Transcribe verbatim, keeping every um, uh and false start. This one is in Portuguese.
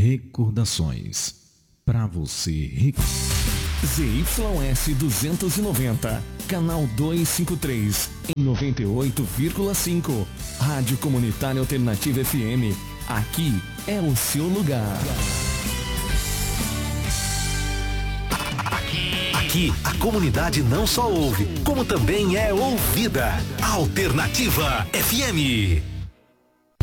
Recordações para você. Rec... Z Y S duzentos e noventa, canal duzentos e cinquenta e três, em noventa e oito vírgula cinco. Rádio Comunitária Alternativa F M. Aqui é o seu lugar. Aqui, a comunidade não só ouve, como também é ouvida. Alternativa F M.